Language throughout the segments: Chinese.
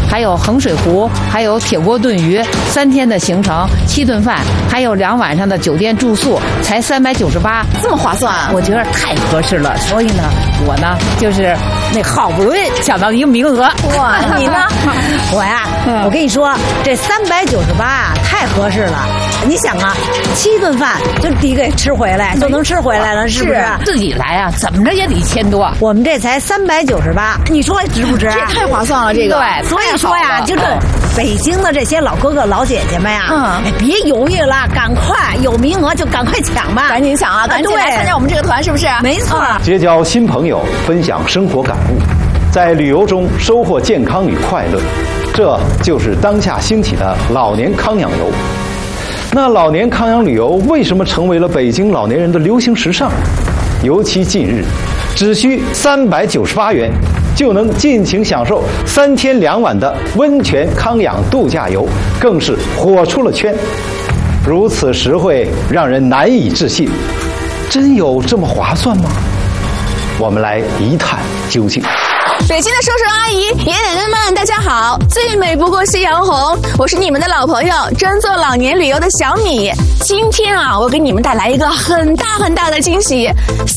还有衡水湖，还有铁锅炖鱼，3天的行程，7顿饭，还有2晚上的酒店住宿，才398， 这么划算啊！ 我觉得太合适了。所以呢，我呢就是那好不容易抢到一个名额。 哇，你呢？ 我呀，我跟你说，这398啊，太合适了。你想啊，7顿饭就抵给吃回来，就能吃回来了，是不是？ 自己来啊，怎么着也得1000多。 我们这才398，你说值不值？ 这太划算了，这个。 对， 所以说呀，就这北京的这些老哥哥老姐姐们呀，别犹豫了，赶快有名额就赶快抢吧， 赶紧抢啊，赶紧来参加我们这个团，是不是？ 没错。 结交新朋友，分享生活感悟，在旅游中收获健康与快乐，这就是当下兴起的老年康养游。那老年康养旅游为什么成为了北京老年人的流行时尚？尤其近日，只需398元就能尽情享受3天2晚的温泉康养度假游，更是火出了圈。如此实惠，让人难以置信。真有这么划算吗？我们来一探究竟。 北京的叔叔阿姨、爷爷奶奶们，大家好！最美不过夕阳红，我是你们的老朋友，专做老年旅游的小米。今天啊，我给你们带来一个很大的惊喜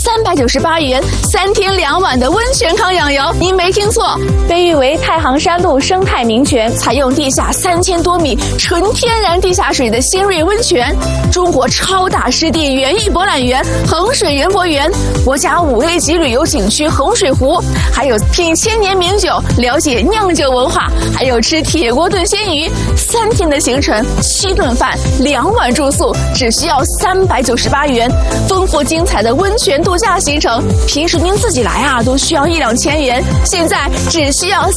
，398元3天2晚的温泉康养游，您没听错，被誉为太行山路生态名泉，采用地下3000多米纯天然地下水的新锐温泉，中国超大湿地园艺博览园、衡水园博园，国家5A 级旅游景区衡水湖，还有品1000年名酒，了解酿酒文化，还有吃铁锅炖鲜鱼，3天的行程，7顿饭，2晚住宿，只需要398元。丰富精彩的温泉度假行程，平时您自己来啊，都需要1-2千元，现在只需要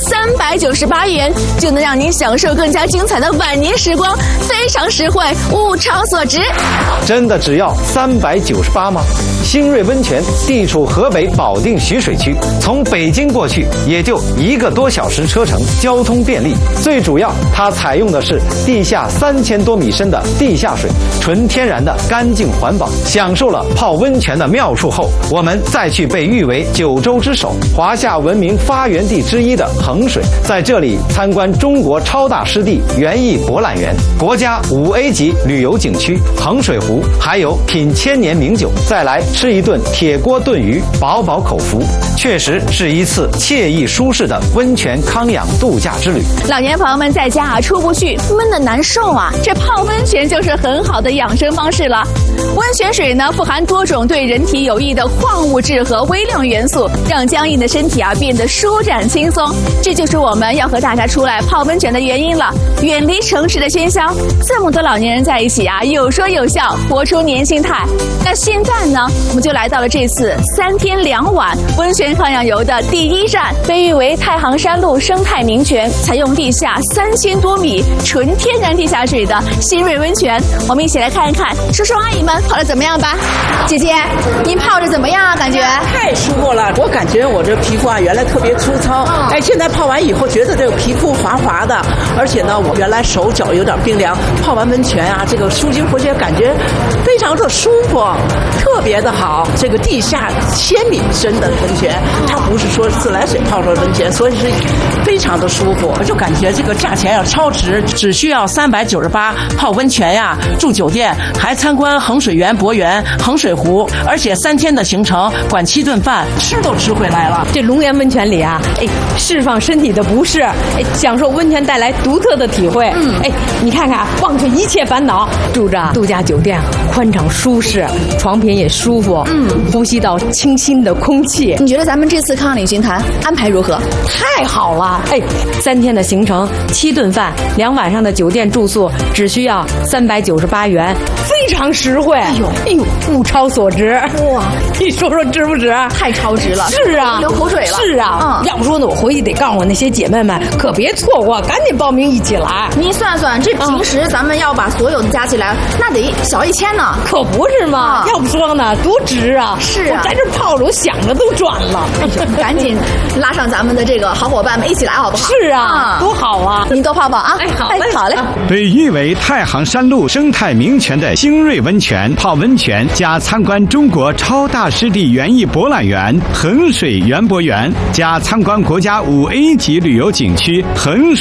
398元，就能让您享受更加精彩的晚年时光，非常实惠，物超所值。 真的只要398吗？新锐温泉地处河北保定徐水区，从北京过去也就1个多小时车程，交通便利。最主要，它采用的是地下3000多米深的地下水，纯天然的干净环保。享受了泡温泉的妙处后，我们再去被誉为9州之首、华夏文明发源地之一的衡水，在这里参观中国超大湿地园艺博览园、国家5A 级旅游景区衡水湖，还有品1000年名酒，再来吃一顿铁锅炖鱼，饱饱口福。确实是一次惬意舒适的温泉康养度假之旅。 老年朋友们在家啊出不去，闷得难受啊，这泡温泉就是很好的养生方式了。温泉水呢富含多种对人体有益的矿物质和微量元素，让僵硬的身体啊变得舒展轻松。这就是我们要和大家出来泡温泉的原因了。远离城市的喧嚣，这么多老年人在一起啊，有说有笑，活出年轻态。那现在呢，我们就来到了这次3天2晚温泉康养游的第1站，被誉为太行山路生态名泉，采用地下3000多米纯天然地下水的新锐温泉。我们一起来看一看叔叔阿姨们泡的怎么样吧。姐姐，您泡着怎么样啊？感觉太舒服了，我感觉我这皮肤啊原来特别粗糙，现在泡完以后觉得这个皮肤滑滑的，而且呢我原来手脚有点冰凉，泡完温泉啊，这个舒筋活血，感觉非常的舒服，特别的好。这个地下1000米深的温泉，它不是说自来水泡出来的温泉，所以是非常的舒服。我就感觉这个价钱要超值，只需要398泡温泉呀，住酒店，还参观衡水园博园、衡水湖，而且3天的行程，管7顿饭，吃都吃回来了。 这龙岩温泉里啊，释放身体的不适，享受温泉带来独特的体会。你看看，忘却一切烦恼，住着度假酒店，宽敞舒适，床品也舒服，呼吸到清新的空气。 你觉得咱们这次康养旅行团安排如何？ 太好了！3天的行程，7顿饭，2晚上的酒店住宿，只需要398元，非常实惠。哎呦，物超所值！哇，你说说值不值？ 太超值了！ 是啊， 流口水了。 是啊，要不说呢，我回去得告诉我那些姐妹们，可别错过，赶紧报名一起来。 你算算，这平时咱们要把所有的加起来，那得小1000呢。 可不是嘛？要不说呢，多值啊！ 是啊， 我在这泡着，我想着都赚了。 赶紧拉上咱们的这个好伙伴们一起来，好不好？ 是啊，多好啊！ 您多泡泡啊！好嘞。 被誉为太行山路生态名泉的新锐温泉，泡温泉加参观中国超大湿地园艺博览园、衡水园博园，加参观国家5A 级旅游景区衡水